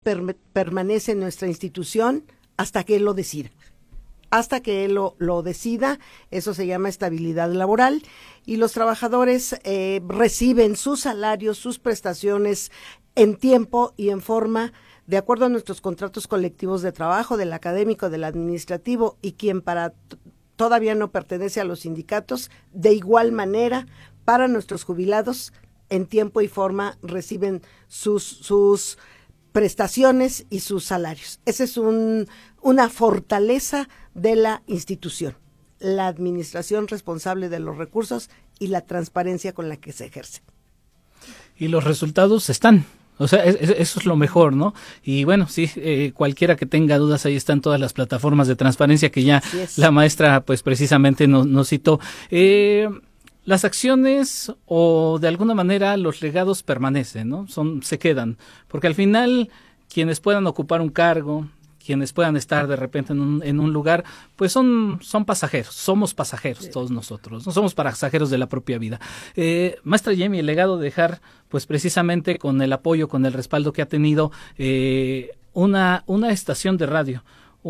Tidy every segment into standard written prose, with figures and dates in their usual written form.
permanece en nuestra institución hasta que él lo decida. Hasta que él lo decida, eso se llama estabilidad laboral, y los trabajadores reciben sus salarios, sus prestaciones en tiempo y en forma, de acuerdo a nuestros contratos colectivos de trabajo, del académico, del administrativo, y quien todavía no pertenece a los sindicatos, de igual manera, para nuestros jubilados, en tiempo y forma reciben sus prestaciones y sus salarios. Esa es una fortaleza de la institución, la administración responsable de los recursos y la transparencia con la que se ejerce. Y los resultados están. O sea, eso es lo mejor, ¿no? Y bueno, sí, cualquiera que tenga dudas, ahí están todas las plataformas de transparencia que ya la maestra, pues precisamente nos citó. Las acciones o de alguna manera los legados permanecen, ¿no? Se quedan, porque al final quienes puedan ocupar un cargo, quienes puedan estar de repente en un lugar, pues son pasajeros, somos pasajeros todos nosotros, no somos pasajeros de la propia vida. Maestra Jamie, el legado de dejar, pues precisamente con el apoyo, con el respaldo que ha tenido una estación de radio,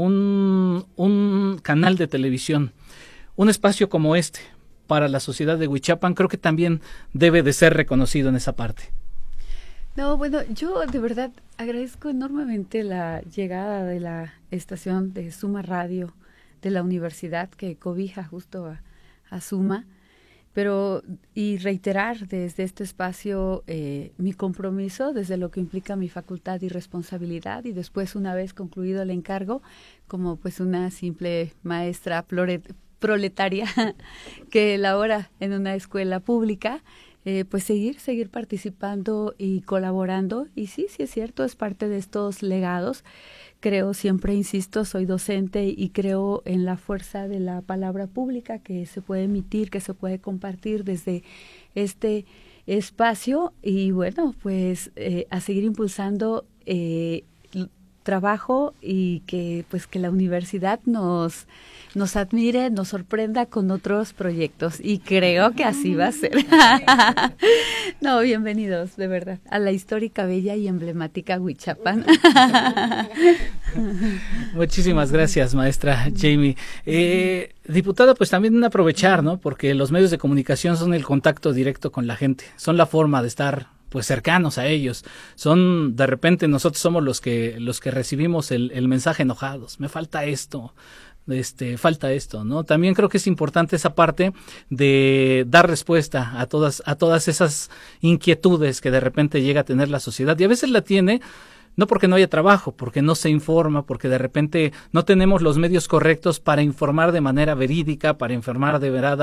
un canal de televisión, un espacio como este para la sociedad de Huichapan, creo que también debe de ser reconocido en esa parte. No, bueno, yo de verdad agradezco enormemente la llegada de la estación de Suma Radio de la universidad que cobija justo a Suma, y reiterar desde este espacio mi compromiso, desde lo que implica mi facultad y responsabilidad, y después, una vez concluido el encargo, como pues una simple maestra proletaria que labora en una escuela pública, pues seguir participando y colaborando. Y sí es cierto, es parte de estos legados. Creo, siempre insisto, soy docente y creo en la fuerza de la palabra pública que se puede emitir, que se puede compartir desde este espacio. Y bueno, pues a seguir impulsando trabajo, y que la universidad nos admire, nos sorprenda con otros proyectos, y creo que así va a ser. No, bienvenidos, de verdad, a la histórica, bella y emblemática Huichapan. Muchísimas gracias, maestra Jamie. Diputada, pues también aprovechar, ¿no? Porque los medios de comunicación son el contacto directo con la gente, son la forma de estar pues cercanos a ellos. De repente nosotros somos los que recibimos el mensaje enojados. Me falta esto, falta esto, ¿no? También creo que es importante esa parte de dar respuesta a todas esas inquietudes que de repente llega a tener la sociedad, y a veces la tiene no porque no haya trabajo, porque no se informa, porque de repente no tenemos los medios correctos para informar de manera verídica, para informar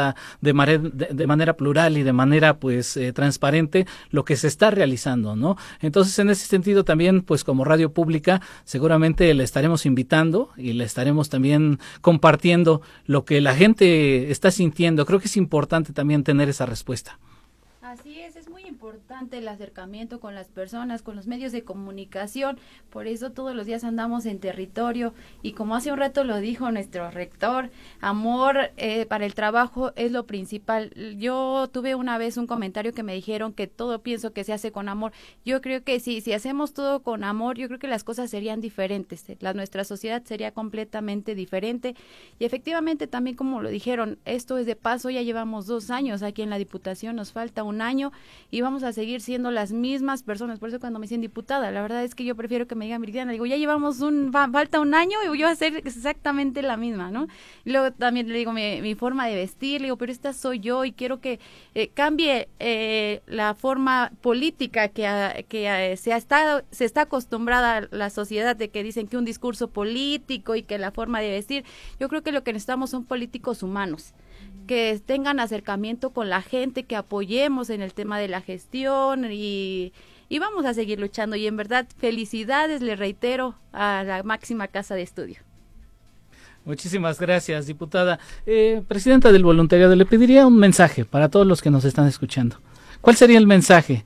de manera plural y de manera pues transparente lo que se está realizando, ¿no? Entonces, en ese sentido también, pues como radio pública, seguramente le estaremos invitando y le estaremos también compartiendo lo que la gente está sintiendo. Creo que es importante también tener esa respuesta. Así es muy importante el acercamiento con las personas, con los medios de comunicación. Por eso todos los días andamos en territorio, y como hace un rato lo dijo nuestro rector, amor para el trabajo es lo principal. Yo tuve una vez un comentario que me dijeron que todo pienso que se hace con amor. Yo creo que si hacemos todo con amor, yo creo que las cosas serían diferentes. Nuestra sociedad sería completamente diferente, y efectivamente también, como lo dijeron, esto es de paso. Ya llevamos 2 años aquí en la Diputación, nos falta un año y vamos a seguir siendo las mismas personas. Por eso cuando me dicen diputada, la verdad es que yo prefiero que me digan Viridiana. Digo, ya llevamos falta un año y yo voy a ser exactamente la misma, ¿no? Y luego también le digo mi forma de vestir, le digo, pero esta soy yo, y quiero que cambie la forma política que se está acostumbrada la sociedad, de que dicen que un discurso político y que la forma de vestir. Yo creo que lo que necesitamos son políticos humanos, que tengan acercamiento con la gente, que apoyemos en el tema de la gestión, y vamos a seguir luchando. Y en verdad, felicidades, le reitero, a la máxima casa de estudio. Muchísimas gracias, diputada. Presidenta del voluntariado, le pediría un mensaje para todos los que nos están escuchando. ¿Cuál sería el mensaje?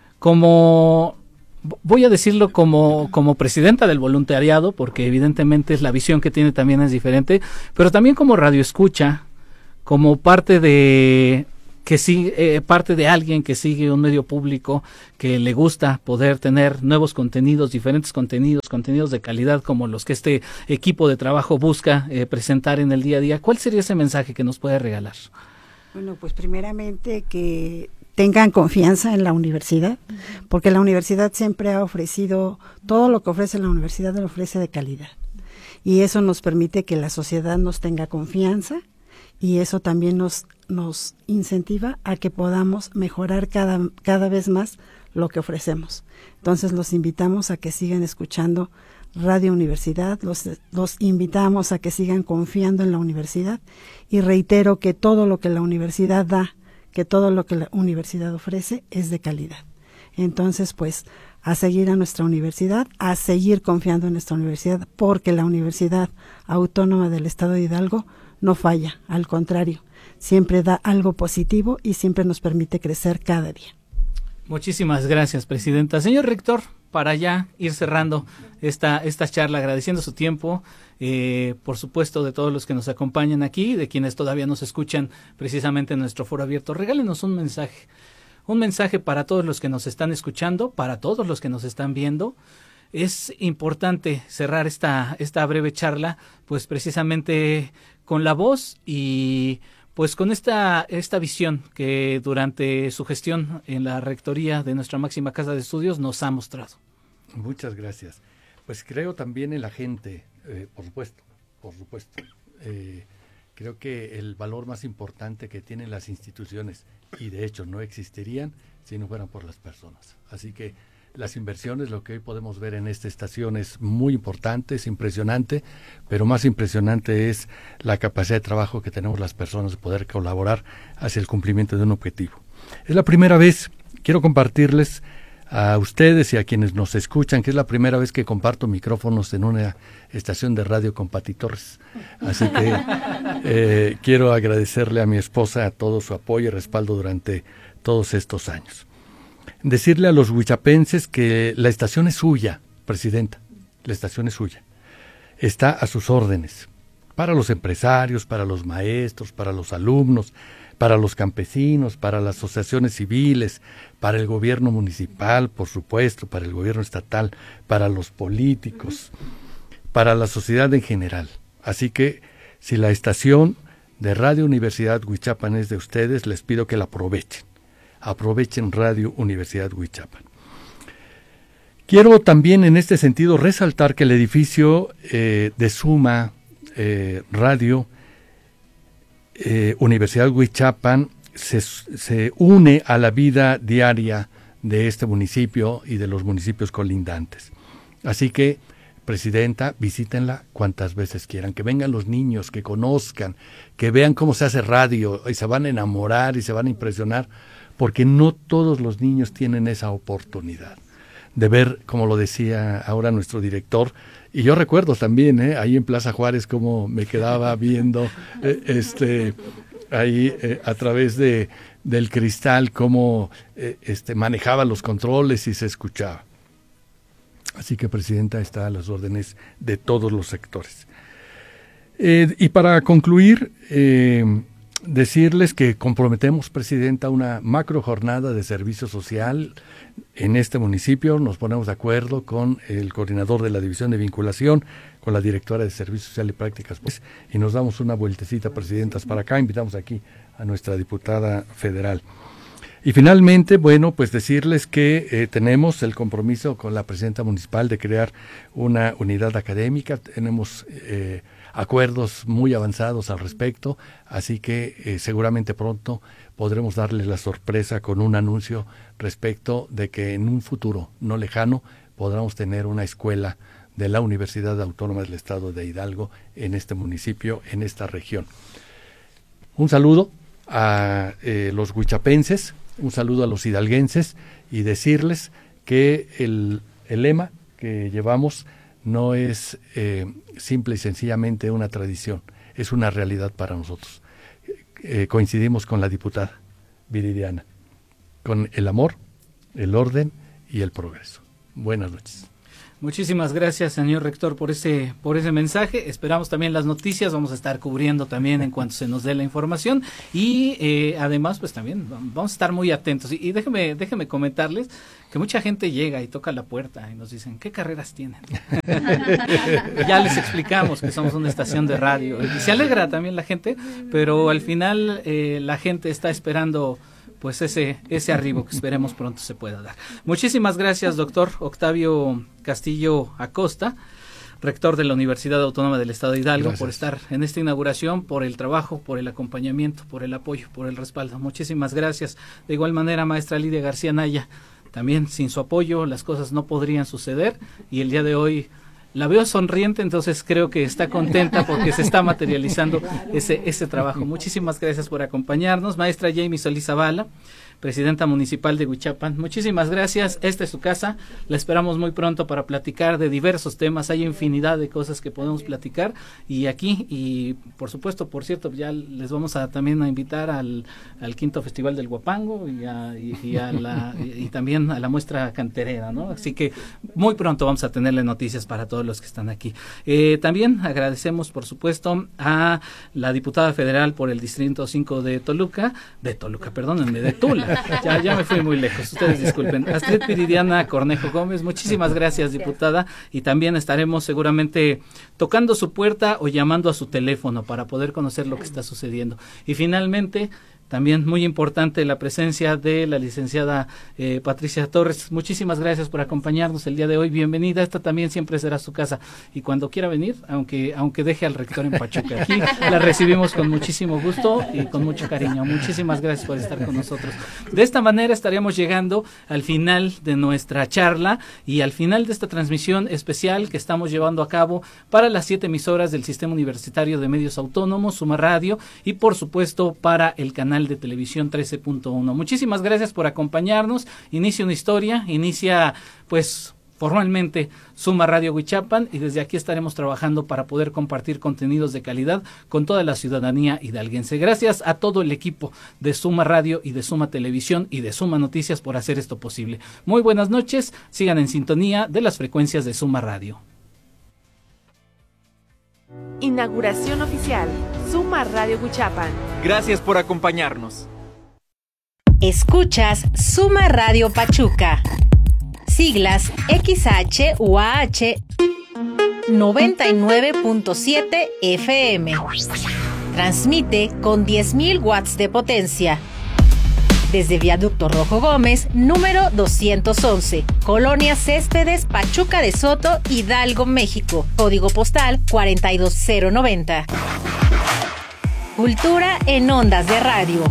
Voy a decirlo como presidenta del voluntariado, porque evidentemente la visión que tiene también es diferente, pero también como radioescucha, como parte de que sigue, parte de alguien que sigue un medio público, que le gusta poder tener nuevos contenidos, diferentes contenidos de calidad como los que este equipo de trabajo busca presentar en el día a día, ¿cuál sería ese mensaje que nos puede regalar? Bueno, pues primeramente que tengan confianza en la universidad, porque la universidad siempre ha ofrecido, todo lo que ofrece la universidad lo ofrece de calidad. Y eso nos permite que la sociedad nos tenga confianza, y eso también nos incentiva a que podamos mejorar cada vez más lo que ofrecemos. Entonces los invitamos a que sigan escuchando Radio Universidad, los invitamos a que sigan confiando en la universidad, y reitero que todo lo que la universidad da, que todo lo que la universidad ofrece es de calidad. Entonces, pues, a seguir a nuestra universidad, a seguir confiando en nuestra universidad, porque la Universidad Autónoma del Estado de Hidalgo no falla, al contrario, siempre da algo positivo y siempre nos permite crecer cada día. Muchísimas gracias, presidenta. Señor rector, para ya ir cerrando esta charla, agradeciendo su tiempo, por supuesto de todos los que nos acompañan aquí, de quienes todavía nos escuchan precisamente en nuestro foro abierto, regálenos un mensaje para todos los que nos están escuchando, para todos los que nos están viendo. Es importante cerrar esta breve charla, pues precisamente con la voz y pues con esta visión que durante su gestión en la rectoría de nuestra máxima casa de estudios nos ha mostrado. Muchas gracias. Pues creo también en la gente, por supuesto. Creo que el valor más importante que tienen las instituciones, y de hecho no existirían si no fueran por las personas. Así que las inversiones, lo que hoy podemos ver en esta estación es muy importante, es impresionante, pero más impresionante es la capacidad de trabajo que tenemos las personas de poder colaborar hacia el cumplimiento de un objetivo. Es la primera vez, quiero compartirles a ustedes y a quienes nos escuchan, que es la primera vez que comparto micrófonos en una estación de radio con Pati Torres. Así que quiero agradecerle a mi esposa a todo su apoyo y respaldo durante todos estos años. Decirle a los huichapenses que la estación es suya, presidenta, la estación es suya. Está a sus órdenes, para los empresarios, para los maestros, para los alumnos, para los campesinos, para las asociaciones civiles, para el gobierno municipal, por supuesto, para el gobierno estatal, para los políticos, para la sociedad en general. Así que, si la estación de Radio Universidad Huichapan es de ustedes, les pido que la aprovechen. Aprovechen Radio Universidad Huichapan. Quiero también en este sentido resaltar que el edificio de Suma Radio Universidad Huichapan se une a la vida diaria de este municipio y de los municipios colindantes. Así que, presidenta, visítenla cuantas veces quieran, que vengan los niños, que conozcan, que vean cómo se hace radio y se van a enamorar y se van a impresionar, porque no todos los niños tienen esa oportunidad de ver, como lo decía ahora nuestro director, y yo recuerdo también, ahí en Plaza Juárez, cómo me quedaba viendo ahí a través del cristal, cómo manejaba los controles y se escuchaba. Así que, presidenta, está a las órdenes de todos los sectores. Y para concluir, decirles que comprometemos, presidenta, una macro jornada de servicio social en este municipio. Nos ponemos de acuerdo con el coordinador de la División de Vinculación, con la directora de Servicio Social y Prácticas, y nos damos una vueltecita, presidentas, para acá. Invitamos aquí a nuestra diputada federal. Y finalmente, bueno, pues decirles que tenemos el compromiso con la presidenta municipal de crear una unidad académica. Tenemos acuerdos muy avanzados al respecto, así que seguramente pronto podremos darles la sorpresa con un anuncio respecto de que en un futuro no lejano podamos tener una escuela de la Universidad Autónoma del Estado de Hidalgo en este municipio, en esta región. Un saludo a los huichapenses, un saludo a los hidalguenses, y decirles que el lema que llevamos no es simple y sencillamente una tradición, es una realidad para nosotros. Coincidimos con la diputada Viridiana, con el amor, el orden y el progreso. Buenas noches. Muchísimas gracias, señor rector, por ese mensaje. Esperamos también las noticias, vamos a estar cubriendo también en cuanto se nos dé la información y además pues también vamos a estar muy atentos. Y déjeme comentarles que mucha gente llega y toca la puerta y nos dicen, ¿qué carreras tienen? Ya les explicamos que somos una estación de radio y se alegra también la gente, pero al final la gente está esperando pues ese arribo que esperemos pronto se pueda dar. Muchísimas gracias, doctor Octavio Castillo Acosta, rector de la Universidad Autónoma del Estado de Hidalgo, por estar en esta inauguración, por el trabajo, por el acompañamiento, por el apoyo, por el respaldo. Muchísimas gracias. De igual manera, maestra Lidia García Naya, también sin su apoyo las cosas no podrían suceder y el día de hoy la veo sonriente, entonces creo que está contenta porque se está materializando ese trabajo. Muchísimas gracias por acompañarnos. Maestra Jamie Solís Zavala, presidenta municipal de Huichapan, muchísimas gracias. Esta es su casa, la esperamos muy pronto para platicar de diversos temas. Hay infinidad de cosas que podemos platicar y aquí, y por supuesto, por cierto, ya les vamos a también a invitar al quinto Festival del Huapango y también a la muestra canterera, ¿no? Así que muy pronto vamos a tenerle noticias para todos los que están aquí. También agradecemos, por supuesto, a la diputada federal por el Distrito 5 de Tula. Ya me fui muy lejos, ustedes disculpen. Astrid Viridiana Cornejo Gómez, muchísimas gracias, diputada, y también estaremos seguramente tocando su puerta o llamando a su teléfono para poder conocer lo que está sucediendo. Y finalmente, también muy importante la presencia de la licenciada Patricia Torres. Muchísimas gracias por acompañarnos el día de hoy. Bienvenida, esta también siempre será su casa. Y cuando quiera venir, aunque deje al rector en Pachuca, aquí la recibimos con muchísimo gusto y con mucho cariño. Muchísimas gracias por estar con nosotros. De esta manera estaríamos llegando al final de nuestra charla y al final de esta transmisión especial que estamos llevando a cabo para las 7 emisoras del Sistema Universitario de Medios Autónomos, Suma Radio, y por supuesto para el canal de televisión 13.1. Muchísimas gracias por acompañarnos. Inicia una historia, inicia pues formalmente Suma Radio Huichapan y desde aquí estaremos trabajando para poder compartir contenidos de calidad con toda la ciudadanía hidalguense. Gracias a todo el equipo de Suma Radio y de Suma Televisión y de Suma Noticias por hacer esto posible. Muy buenas noches, sigan en sintonía de las frecuencias de Suma Radio. Inauguración oficial, Suma Radio Huichapan. Gracias por acompañarnos. Escuchas Suma Radio Pachuca. Siglas XHUAH 99.7 FM. Transmite con 10.000 watts de potencia. Desde Viaducto Rojo Gómez, número 211, Colonia Céspedes, Pachuca de Soto, Hidalgo, México. Código postal 42090. Cultura en ondas de radio.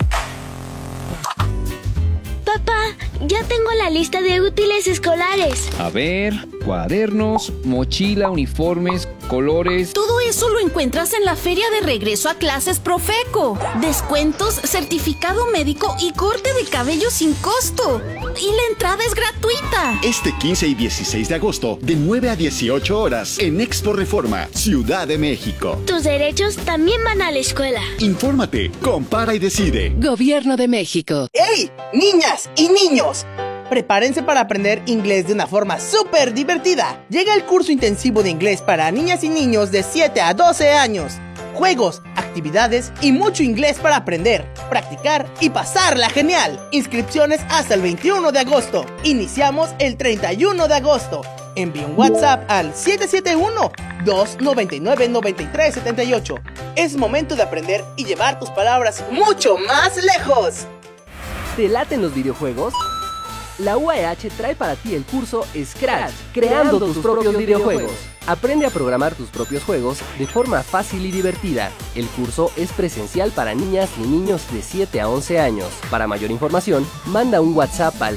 Papá, ya tengo la lista de útiles escolares. A ver, cuadernos, mochila, uniformes, colores. Todo eso lo encuentras en la Feria de Regreso a Clases Profeco. Descuentos, certificado médico y corte de cabello sin costo. Y la entrada es gratuita. Este 15 y 16 de agosto, de 9 a 18 horas, en Expo Reforma, Ciudad de México. Tus derechos también van a la escuela. Infórmate, compara y decide. Gobierno de México. ¡Hey, niñas y niños! Prepárense para aprender inglés de una forma súper divertida. Llega el curso intensivo de inglés para niñas y niños de 7 a 12 años. Juegos, actividades y mucho inglés para aprender, practicar y pasarla genial. Inscripciones hasta el 21 de agosto. Iniciamos el 31 de agosto. Envía un WhatsApp al 771-299-9378. Es momento de aprender y llevar tus palabras mucho más lejos. ¿Te laten los videojuegos? La UAH trae para ti el curso Scratch, creando tus propios videojuegos. Aprende a programar tus propios juegos de forma fácil y divertida. El curso es presencial para niñas y niños de 7 a 11 años. Para mayor información, manda un WhatsApp al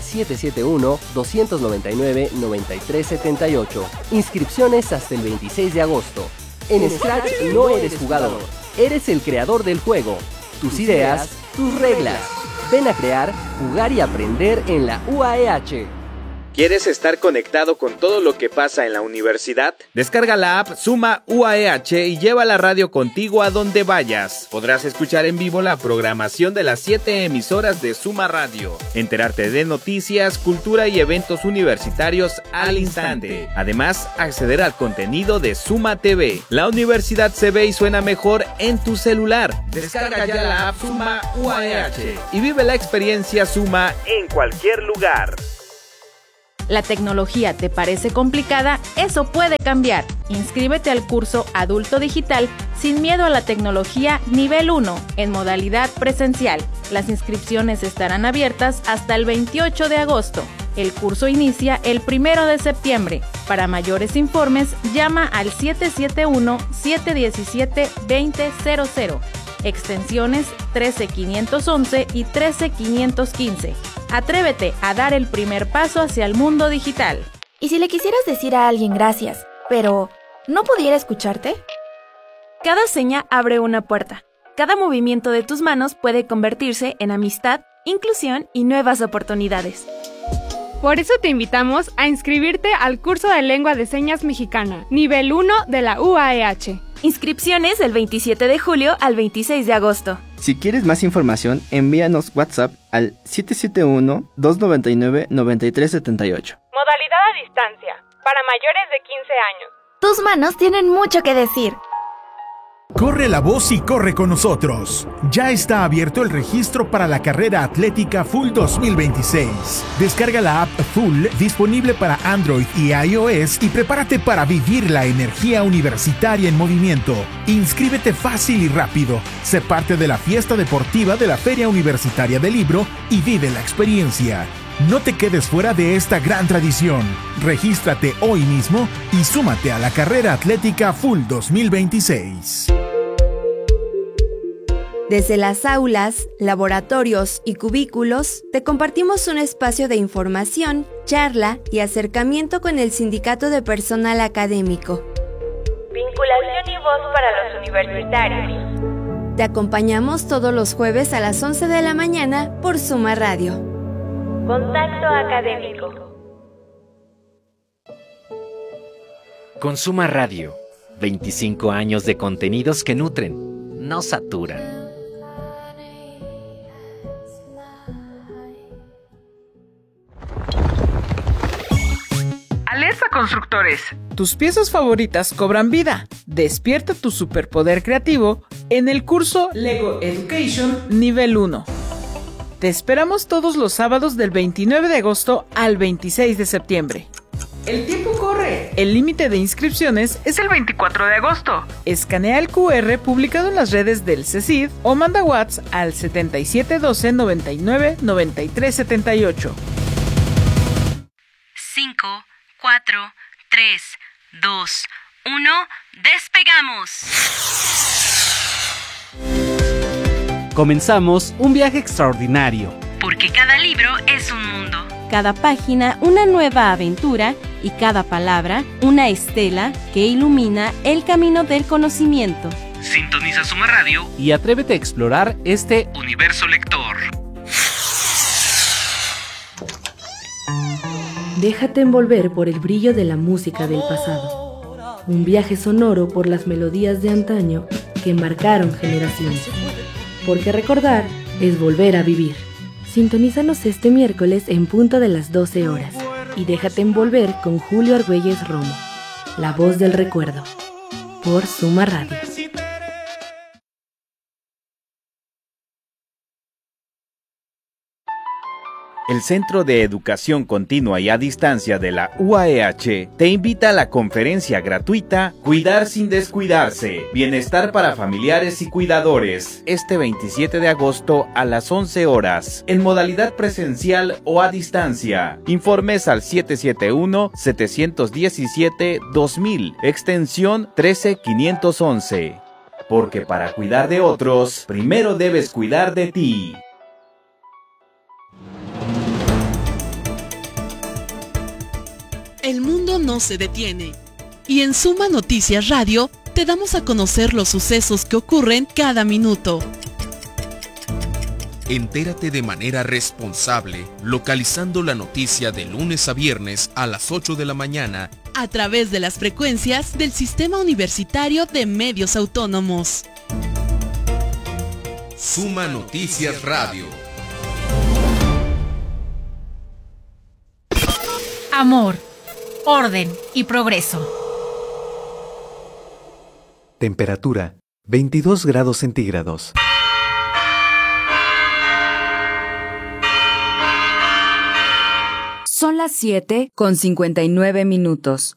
771-299-9378. Inscripciones hasta el 26 de agosto. En Scratch no eres jugador, eres el creador del juego. Tus ideas, tus reglas. Ven a crear, jugar y aprender en la UAH. ¿Quieres estar conectado con todo lo que pasa en la universidad? Descarga la app Suma UAEH y lleva la radio contigo a donde vayas. Podrás escuchar en vivo la programación de las 7 emisoras de Suma Radio, enterarte de noticias, cultura y eventos universitarios al instante. Además, acceder al contenido de Suma TV. La universidad se ve y suena mejor en tu celular. Descarga ya la app Suma UAEH y vive la experiencia Suma en cualquier lugar. ¿La tecnología te parece complicada? Eso puede cambiar. Inscríbete al curso Adulto Digital sin miedo a la tecnología nivel 1 en modalidad presencial. Las inscripciones estarán abiertas hasta el 28 de agosto. El curso inicia el 1 de septiembre. Para mayores informes, llama al 771-717-2000, extensiones 13511 y 13515. Atrévete a dar el primer paso hacia el mundo digital. ¿Y si le quisieras decir a alguien gracias, pero no pudiera escucharte? Cada seña abre una puerta. Cada movimiento de tus manos puede convertirse en amistad, inclusión y nuevas oportunidades. Por eso te invitamos a inscribirte al curso de Lengua de Señas Mexicana, nivel 1 de la UAEH. Inscripciones del 27 de julio al 26 de agosto. Si quieres más información, envíanos WhatsApp al 771-299-9378. Modalidad a distancia, para mayores de 15 años. Tus manos tienen mucho que decir. Corre la voz y corre con nosotros. Ya está abierto el registro para la carrera atlética Full 2026. Descarga la app Full disponible para Android y iOS y prepárate para vivir la energía universitaria en movimiento. Inscríbete fácil y rápido. Sé parte de la fiesta deportiva de la Feria Universitaria del Libro y vive la experiencia. No te quedes fuera de esta gran tradición. Regístrate hoy mismo y súmate a la carrera atlética Full 2026. Desde las aulas, laboratorios y cubículos, te compartimos un espacio de información, charla y acercamiento con el Sindicato de Personal Académico. Vinculación y voz para los universitarios. Te acompañamos todos los jueves a las 11 de la mañana por Suma Radio. Contacto académico. Con Suma Radio, 25 años de contenidos que nutren, no saturan. Alerta constructores, tus piezas favoritas cobran vida. Despierta tu superpoder creativo en el curso Lego Education nivel 1. Te esperamos todos los sábados del 29 de agosto al 26 de septiembre. El tiempo corre. El límite de inscripciones es el 24 de agosto. Escanea el QR publicado en las redes del CECID o manda WhatsApp al 7712 99 93 78. 5, 4, 3, 2, 1, ¡despegamos! Comenzamos un viaje extraordinario. Porque cada libro es un mundo. Cada página una nueva aventura y cada palabra una estela que ilumina el camino del conocimiento. Sintoniza Suma Radio y atrévete a explorar este universo lector. Déjate envolver por el brillo de la música del pasado. Un viaje sonoro por las melodías de antaño que marcaron generaciones. Porque recordar es volver a vivir. Sintonízanos este miércoles en punto de las 12 horas. Y déjate envolver con Julio Argüelles Romo, la voz del recuerdo. Por Suma Radio. El Centro de Educación Continua y a Distancia de la UAEH te invita a la conferencia gratuita Cuidar sin descuidarse, Bienestar para familiares y cuidadores, este 27 de agosto a las 11 horas, en modalidad presencial o a distancia. Informes al 771-717-2000, extensión 13511. Porque para cuidar de otros, primero debes cuidar de ti. El mundo no se detiene. Y en Suma Noticias Radio te damos a conocer los sucesos que ocurren cada minuto. Entérate de manera responsable, localizando la noticia de lunes a viernes a las 8 de la mañana a través de las frecuencias del Sistema Universitario de Medios Autónomos. Suma Noticias Radio. Amor, orden y progreso. Temperatura 22 grados centígrados. Son las 7:59.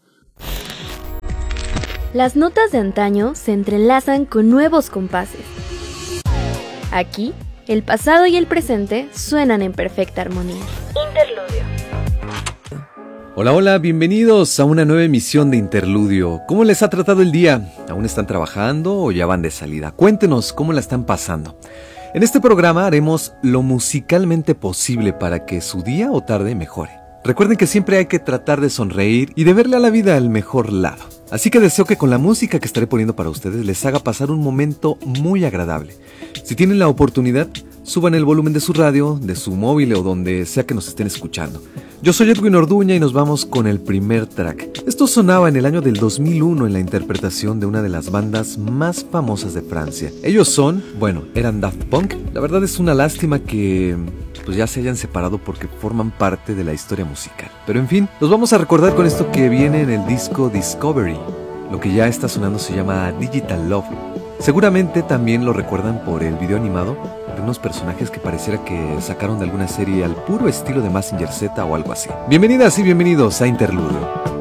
Las notas de antaño se entrelazan con nuevos compases. Aquí, el pasado y el presente suenan en perfecta armonía. Interludio. Hola, hola, bienvenidos a una nueva emisión de Interludio. ¿Cómo les ha tratado el día? ¿Aún están trabajando o ya van de salida? Cuéntenos cómo la están pasando. En este programa haremos lo musicalmente posible para que su día o tarde mejore. Recuerden que siempre hay que tratar de sonreír y de verle a la vida el mejor lado. Así que deseo que con la música que estaré poniendo para ustedes les haga pasar un momento muy agradable. Si tienen la oportunidad, suban el volumen de su radio, de su móvil o donde sea que nos estén escuchando. Yo soy Edwin Orduña y nos vamos con el primer track. Esto sonaba en el año del 2001 en la interpretación de una de las bandas más famosas de Francia. Ellos eran Daft Punk. La verdad es una lástima que ya se hayan separado porque forman parte de la historia musical. Pero en fin, los vamos a recordar con esto que viene en el disco Discovery. Lo que ya está sonando se llama Digital Love. Seguramente también lo recuerdan por el video animado de unos personajes que pareciera que sacaron de alguna serie al puro estilo de Mazinger Z o algo así. Bienvenidas y bienvenidos a Interludio.